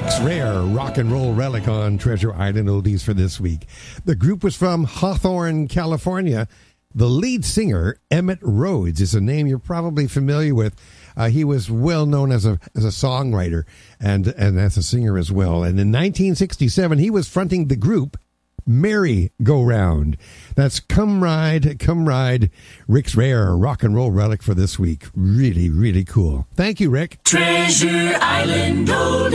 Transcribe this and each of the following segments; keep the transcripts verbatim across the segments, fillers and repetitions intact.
Rick's Rare Rock and Roll Relic on Treasure Island Oldies for this week. The group was from Hawthorne, California. The lead singer, Emmett Rhodes, is a name you're probably familiar with. Uh, he was well known as a as a songwriter and, and as a singer as well. And in nineteen sixty-seven, he was fronting the group Merry Go Round. That's Come Ride, Come Ride, Rick's Rare Rock and Roll Relic for this week. Really, really cool. Thank you, Rick. Treasure Island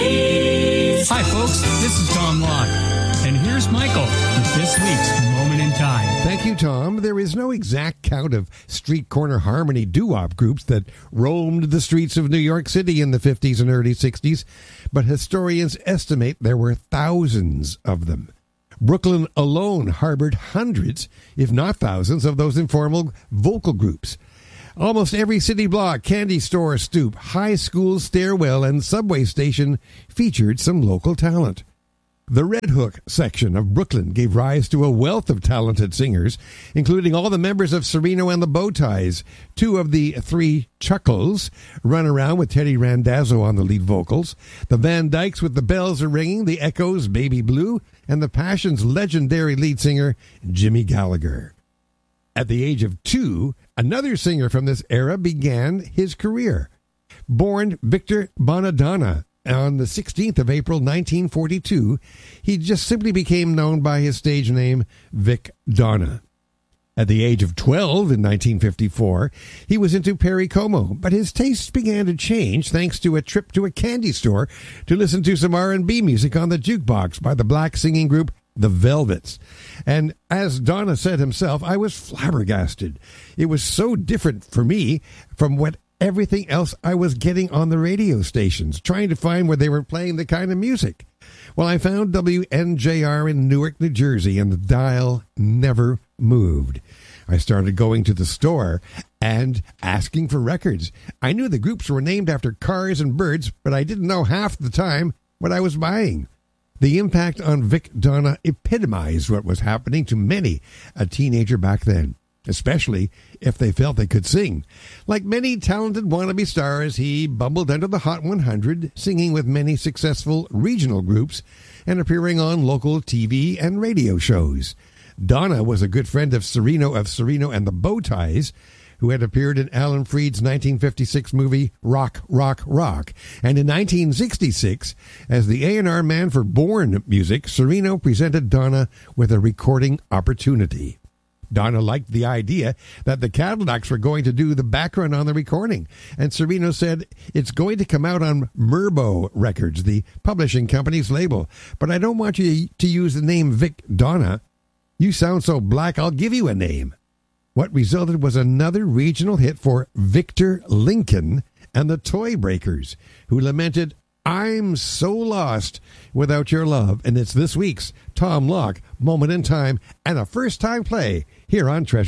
Oldies. Hi, folks. This is Tom Locke. And here's Michael with this week's Moment in Time. Thank you, Tom. There is no exact count of street corner harmony doo-wop groups that roamed the streets of New York City in the fifties and early sixties, but historians estimate there were thousands of them. Brooklyn alone harbored hundreds, if not thousands, of those informal vocal groups. Almost every city block, candy store, stoop, high school stairwell, and subway station featured some local talent. The Red Hook section of Brooklyn gave rise to a wealth of talented singers, including all the members of Sereno and the Bowties. Two of the three Chuckles run around with Teddy Randazzo on the lead vocals. The Van Dykes with The Bells Are Ringing, The Echoes, Baby Blue, and the Passions' legendary lead singer, Jimmy Gallagher. At the age of two, another singer from this era began his career. Born Victor Bonadonna on the sixteenth of April, nineteen forty-two, he just simply became known by his stage name, Vic Donna. At the age of twelve in nineteen fifty-four, he was into Perry Como, but his tastes began to change thanks to a trip to a candy store to listen to some R and B music on the jukebox by the black singing group The Velvets. And as Donna said himself, I was flabbergasted. It was so different for me from what everything else I was getting on the radio stations, trying to find where they were playing the kind of music. Well, I found W N J R in Newark, New Jersey, and the dial never moved. I started going to the store and asking for records. I knew the groups were named after cars and birds, but I didn't know half the time what I was buying. The impact on Vic Donna epitomized what was happening to many a teenager back then, especially if they felt they could sing. Like many talented wannabe stars, he bumbled under the Hot one hundred, singing with many successful regional groups and appearing on local T V and radio shows. Donna was a good friend of Sereno of Sereno and the Bowties, who had appeared in Alan Freed's nineteen fifty-six movie Rock, Rock, Rock. And in nineteen sixty-six, as the A and R man for Bourne Music, Sereno presented Donna with a recording opportunity. Donna liked the idea that the Cadillacs were going to do the background on the recording, and Sereno said, "It's going to come out on Merbo Records, the publishing company's label, but I don't want you to use the name Vic Donna. You sound so black, I'll give you a name." What resulted was another regional hit for Victor Lincoln and the Toy Breakers, who lamented, "I'm so lost without your love." And it's this week's Tom Locke Moment in Time and a first-time play here on Treasure